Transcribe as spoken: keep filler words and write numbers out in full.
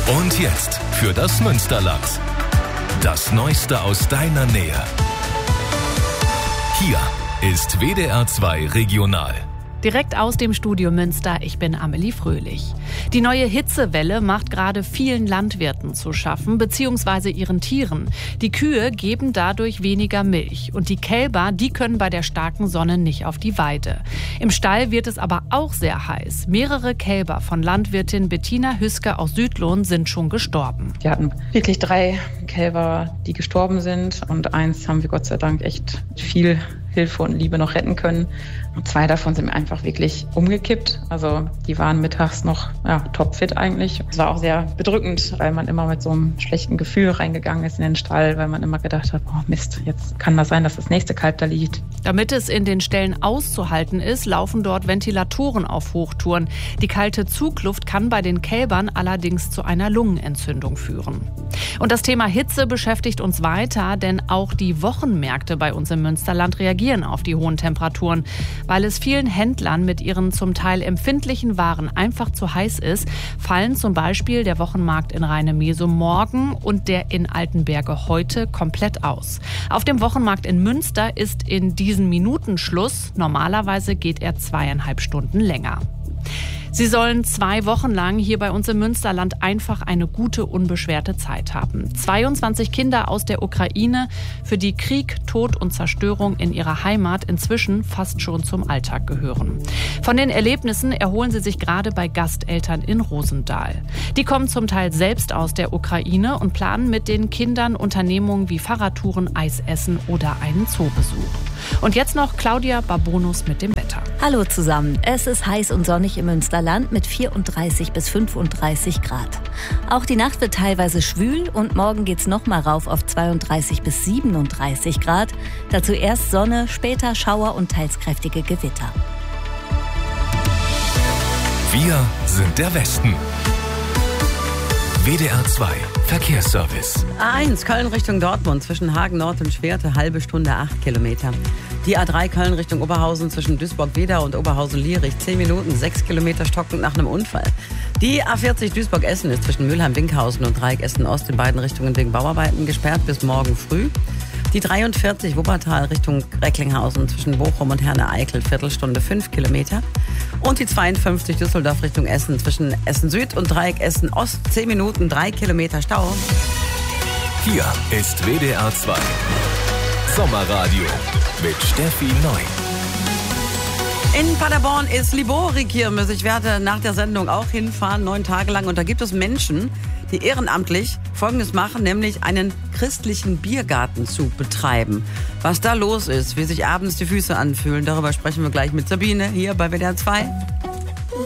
Und jetzt für das Münsterland. Das Neueste aus deiner Nähe. Hier ist W D R zwei Regional. Direkt aus dem Studio Münster, ich bin Amelie Fröhlich. Die neue Hitzewelle macht gerade vielen Landwirten zu schaffen, beziehungsweise ihren Tieren. Die Kühe geben dadurch weniger Milch und die Kälber, die können bei der starken Sonne nicht auf die Weide. Im Stall wird es aber auch sehr heiß. Mehrere Kälber von Landwirtin Bettina Hüske aus Südlohn sind schon gestorben. Wir hatten wirklich drei Kälber, die gestorben sind, und eins haben wir Gott sei Dank echt viel Hilfe und Liebe noch retten können. Und zwei davon sind einfach wirklich umgekippt. Also die waren mittags noch ja, topfit eigentlich. Es war auch sehr bedrückend, weil man immer mit so einem schlechten Gefühl reingegangen ist in den Stall, weil man immer gedacht hat, oh Mist, jetzt kann das sein, dass das nächste Kalb da liegt. Damit es in den Ställen auszuhalten ist, laufen dort Ventilatoren auf Hochtouren. Die kalte Zugluft kann bei den Kälbern allerdings zu einer Lungenentzündung führen. Und das Thema Hitze beschäftigt uns weiter, denn auch die Wochenmärkte bei uns im Münsterland reagieren auf die hohen Temperaturen. Weil es vielen Händlern mit ihren zum Teil empfindlichen Waren einfach zu heiß ist, fallen zum Beispiel der Wochenmarkt in Rheine-Mezum morgen und der in Altenberge heute komplett aus. Auf dem Wochenmarkt in Münster ist in diesen Minuten Schluss. Normalerweise geht er zweieinhalb Stunden länger. Sie sollen zwei Wochen lang hier bei uns im Münsterland einfach eine gute, unbeschwerte Zeit haben. zweiundzwanzig Kinder aus der Ukraine, für die Krieg, Tod und Zerstörung in ihrer Heimat inzwischen fast schon zum Alltag gehören. Von den Erlebnissen erholen sie sich gerade bei Gasteltern in Rosendahl. Die kommen zum Teil selbst aus der Ukraine und planen mit den Kindern Unternehmungen wie Fahrradtouren, Eisessen oder einen Zoobesuch. Und jetzt noch Claudia Babonus mit dem Wetter. Hallo zusammen. Es ist heiß und sonnig im Münsterland mit vierunddreißig bis fünfunddreißig Grad. Auch die Nacht wird teilweise schwül und morgen geht's noch mal rauf auf zweiunddreißig bis siebenunddreißig Grad. Dazu erst Sonne, später Schauer und teils kräftige Gewitter. Wir sind der Westen. W D R zwei Verkehrsservice. A eins Köln Richtung Dortmund zwischen Hagen Nord und Schwerte, halbe Stunde, acht Kilometer. Die A drei Köln Richtung Oberhausen zwischen Duisburg-Wedau und Oberhausen-Lierich, zehn Minuten, sechs Kilometer stockend nach einem Unfall. Die A vierzig Duisburg-Essen ist zwischen Mülheim-Winkhausen und Dreieck Essen-Ost in beiden Richtungen wegen Bauarbeiten gesperrt bis morgen früh. Die dreiundvierzig Wuppertal Richtung Recklinghausen zwischen Bochum und Herne-Eickel, Viertelstunde, fünf Kilometer. Und die zweiundfünfzig Düsseldorf Richtung Essen zwischen Essen Süd und Dreieck Essen Ost, zehn Minuten, drei Kilometer Stau. Hier ist W D R zwei Sommerradio mit Steffi Neu. In Paderborn ist Libori-Kirmes. Ich werde nach der Sendung auch hinfahren, neun Tage lang. Und da gibt es Menschen, die ehrenamtlich Folgendes machen, nämlich einen christlichen Biergarten zu betreiben. Was da los ist, wie sich abends die Füße anfühlen, darüber sprechen wir gleich mit Sabine hier bei W D R zwei.